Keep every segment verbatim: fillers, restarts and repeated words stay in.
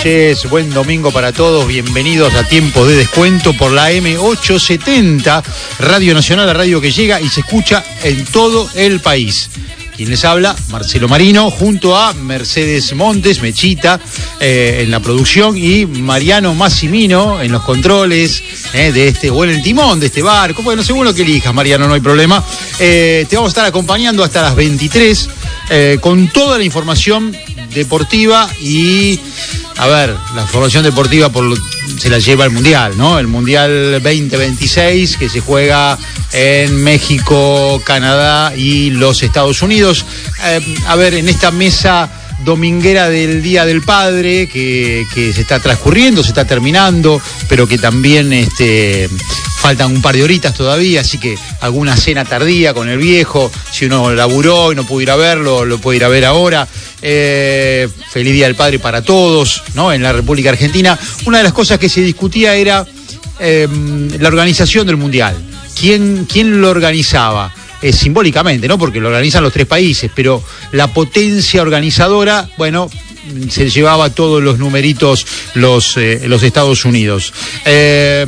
noches, buen domingo para todos, bienvenidos a Tiempo de Descuento por la eme ochocientos setenta, Radio Nacional, la radio que llega y se escucha en todo el país. Quien les habla, Marcelo Marino, junto a Mercedes Montes, Mechita, eh, en la producción, y Mariano Massimino en los controles eh, de este, o en el timón de este barco. Bueno, según lo que elijas, Mariano, no hay problema. Eh, te vamos a estar acompañando hasta las veintitrés eh, con toda la información deportiva y, a ver, la información deportiva por lo, se la lleva el Mundial, ¿no? El Mundial veinte veintiséis que se juega en México, Canadá y los Estados Unidos. Eh, a ver, en esta mesa dominguera del Día del Padre que, que se está transcurriendo, se está terminando, pero que también este, faltan un par de horitas todavía, así que alguna cena tardía con el viejo, si uno laburó y no pudo ir a verlo, lo puede ir a ver ahora. Eh, feliz Día del Padre para todos, ¿no? En la República Argentina. Una de las cosas que se discutía era eh, la organización del Mundial. ¿Quién, quién lo organizaba? Eh, simbólicamente, ¿no? Porque lo organizan los tres países, pero la potencia organizadora, bueno, se llevaba todos los numeritos los, eh, los Estados Unidos. Eh,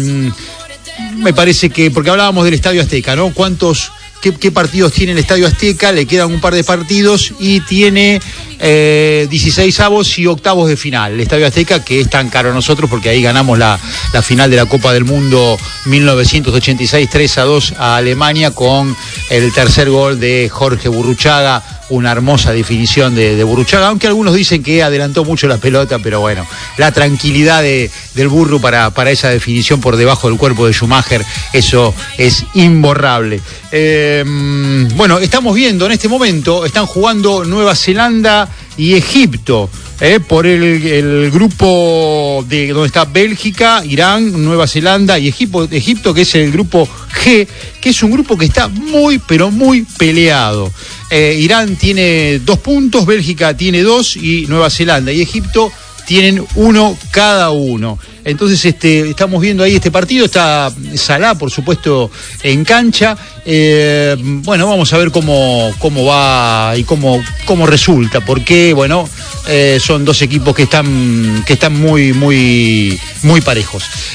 me parece que, porque hablábamos del Estadio Azteca, ¿no? ¿Cuántos, qué, qué partidos tiene el Estadio Azteca? Le quedan un par de partidos y tiene eh, dieciseisavos y octavos de final. El Estadio Azteca, que es tan caro a nosotros porque ahí ganamos la, la final de la Copa del Mundo mil novecientos ochenta y seis, tres a dos a Alemania, con el tercer gol de Jorge Burruchaga. Una hermosa definición de, de Burruchaga, aunque algunos dicen que adelantó mucho la pelota, pero bueno, la tranquilidad de, del Burru para, para esa definición por debajo del cuerpo de Schumacher, eso es imborrable. Eh, bueno, estamos viendo en este momento, están jugando Nueva Zelanda y Egipto, eh, por el, el grupo de donde está Bélgica, Irán, Nueva Zelanda y Egipto, Egipto, que es el grupo G, que es un grupo que está muy, pero muy peleado. Eh, Irán tiene dos puntos, Bélgica tiene dos y Nueva Zelanda y Egipto tienen uno cada uno. Entonces este, estamos viendo ahí este partido, está Salah, por supuesto, en cancha. Eh, bueno, vamos a ver cómo, cómo va y cómo, cómo resulta, porque bueno, eh, son dos equipos que están, que están muy, muy, muy parejos.